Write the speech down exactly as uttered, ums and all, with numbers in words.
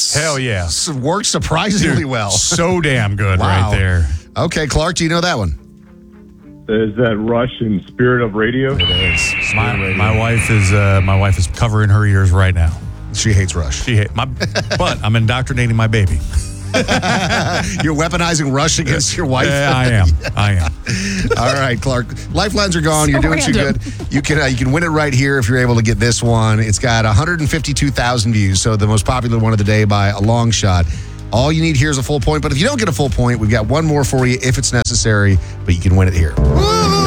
Hell yeah. S- works surprisingly Dude, well. So damn good Wow. right there. Okay, Clark, do you know that one? Is that Rush in Spirit of Radio? It is. My, my wife is uh, my wife is covering her ears right now. She hates Rush. She hate my, but I'm indoctrinating my baby. You're weaponizing Rush against your wife? Yeah, I am. I am. All right, Clark. Lifelines are gone. So You're doing too random. good. You can uh, you can win it right here if you're able to get this one. It's got one hundred fifty-two thousand views, so the most popular one of the day by a long shot. All you need here is a full point, but if you don't get a full point, we've got one more for you if it's necessary, but you can win it here. Woo!